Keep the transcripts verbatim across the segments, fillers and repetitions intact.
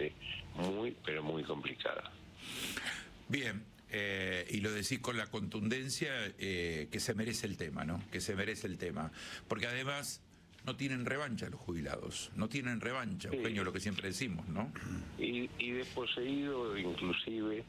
realmente muy, pero muy complicada. Bien, eh, y lo decís con la contundencia eh, que se merece el tema, ¿no? Que se merece el tema. Porque además no tienen revancha los jubilados, no tienen revancha, sí. Eugenio, lo que siempre decimos, ¿no? Y, y desposeído inclusive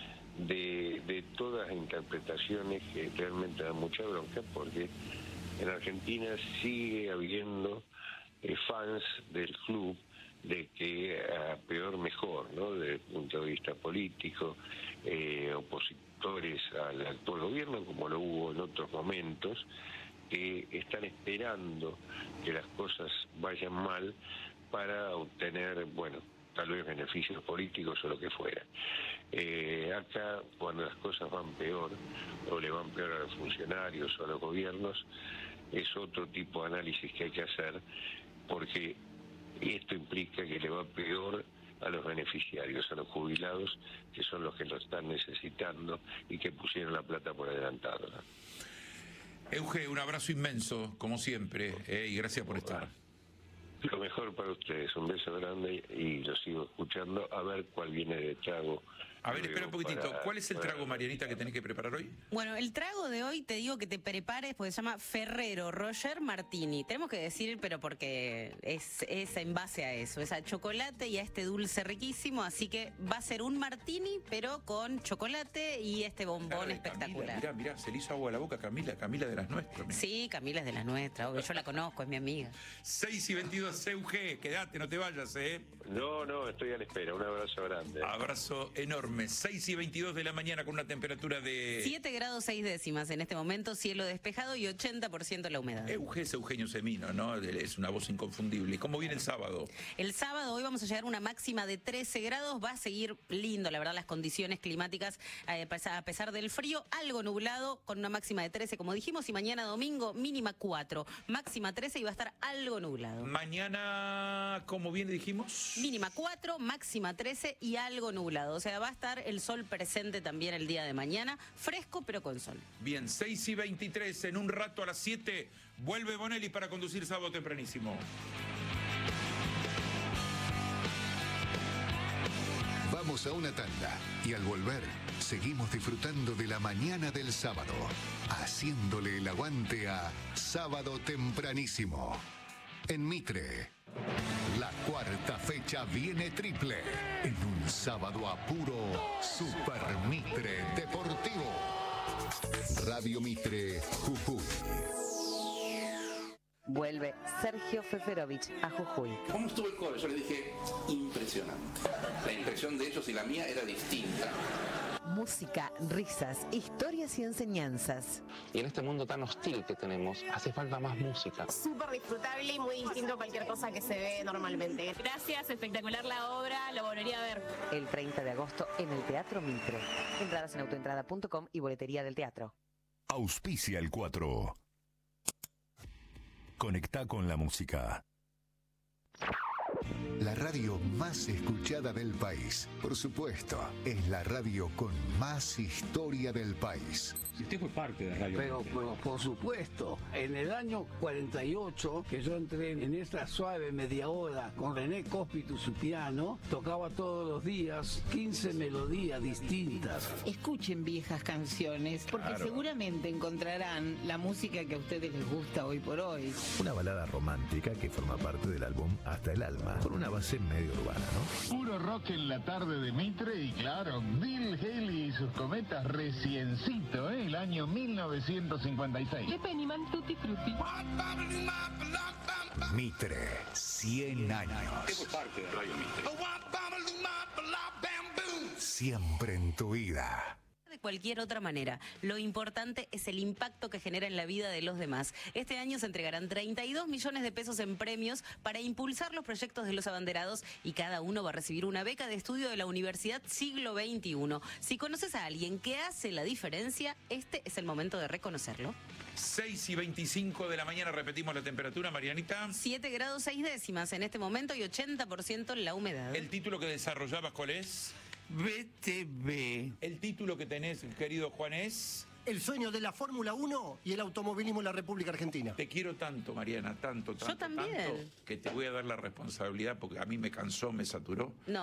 de, de todas las interpretaciones que realmente dan mucha bronca, porque en Argentina sigue habiendo eh, fans del club de que a peor mejor, ¿no? Desde el punto de vista político, eh, opositores al actual gobierno, como lo hubo en otros momentos, que están esperando que las cosas vayan mal para obtener, bueno, tal vez beneficios políticos o lo que fuera. Eh, acá, cuando las cosas van peor, o le van peor a los funcionarios o a los gobiernos, es otro tipo de análisis que hay que hacer, porque esto implica que le va peor a los beneficiarios, a los jubilados, que son los que lo están necesitando y que pusieron la plata por adelantado, ¿no? Euge, un abrazo inmenso, como siempre, eh, y gracias por estar. Lo mejor para ustedes, un beso grande y lo sigo escuchando, a ver cuál viene de trago. A ver, espera un poquitito, para, ¿cuál es el para... trago, Marianita, que tenés que preparar hoy? Bueno, el trago de hoy te digo que te prepares porque se llama Ferrero Roger Martini. Tenemos que decir, pero porque es, es en base a eso, es a chocolate y a este dulce riquísimo, así que va a ser un martini, pero con chocolate y este bombón claro, espectacular. Mirá, mirá, se le hizo agua a la boca a Camila, Camila de las nuestras. Mirá. Sí, Camila es de las nuestras, obvio, yo la conozco, es mi amiga. seis y veintidós, Euge, quédate, no te vayas, ¿eh? No, no, estoy a la espera, un abrazo grande. Abrazo enorme, seis y veintidós de la mañana con una temperatura de... siete grados seis décimas en este momento, cielo despejado y ochenta por ciento la humedad. Euge es Eugenio Semino, ¿no? Es una voz inconfundible. ¿Y cómo viene el sábado? El sábado hoy vamos a llegar a una máxima de trece grados, va a seguir lindo, la verdad, las condiciones climáticas, eh, a pesar del frío, algo nublado, con una máxima de trece, como dijimos, y mañana domingo mínima cuatro, máxima trece y va a estar algo nublado. Mañana, ¿cómo viene dijimos? Mínima cuatro, máxima trece y algo nublado, o sea, va a estar el sol presente también el día de mañana, fresco pero con sol. Bien, seis y veintitrés, en un rato a las siete, vuelve Bonelli para conducir sábado tempranísimo. Vamos a una tanda y al volver seguimos disfrutando de la mañana del sábado, haciéndole el aguante a Sábado Tempranísimo. En Mitre, la cuarta fecha viene triple. En un sábado a puro Super Mitre Deportivo. Radio Mitre, Jujuy. Vuelve Sergio Feferovich a Jujuy. ¿Cómo estuvo el coro? Yo le dije, impresionante. La impresión de ellos y la mía era distinta. Música, risas, historias y enseñanzas. Y en este mundo tan hostil que tenemos, hace falta más música. Súper disfrutable y muy distinto a cualquier cosa que se ve normalmente. Gracias, espectacular la obra, lo volvería a ver. El treinta de agosto en el Teatro Mitre. Entradas en autoentrada punto com y boletería del teatro. Auspicia el cuatro. Conecta con la música. La radio más escuchada del país. Por supuesto, es la radio con más historia del país. Si usted fue parte de Radio Pero, pero por supuesto, en el año cuarenta y ocho, que yo entré en esta suave media hora con René Cóspito, su piano, tocaba todos los días quince melodías distintas. Escuchen viejas canciones, porque Claro. seguramente encontrarán la música que a ustedes les gusta hoy por hoy. Una balada romántica que forma parte del álbum Hasta el Alma, con una base medio urbana, ¿no? Puro rock en la tarde de Mitre y claro, Bill Haley y sus cometas reciencito, ¿eh? El año mil novecientos cincuenta y seis. Le Pennyman Tutti Frutti. Mitre, cien años. Usted fue parte de Radio Mitre. Siempre en tu vida. De cualquier otra manera, lo importante es el impacto que genera en la vida de los demás. Este año se entregarán treinta y dos millones de pesos en premios para impulsar los proyectos de los abanderados y cada uno va a recibir una beca de estudio de la Universidad Siglo veintiuno. Si conoces a alguien que hace la diferencia, este es el momento de reconocerlo. seis y veinticinco de la mañana, repetimos la temperatura, Marianita. siete grados seis décimas en este momento y ochenta por ciento la humedad. ¿El título que desarrollabas cuál es? B T V. ¿El título que tenés, querido Juan, es? El sueño de la Fórmula uno y el automovilismo en la República Argentina. Te quiero tanto, Mariana, tanto, tanto, Yo también. tanto, que te voy a dar la responsabilidad porque a mí me cansó, me saturó. No.